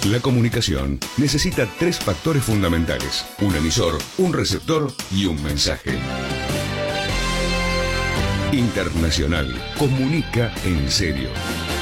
La comunicación necesita 3 factores fundamentales: un emisor, un receptor y un mensaje. Internacional comunica en serio.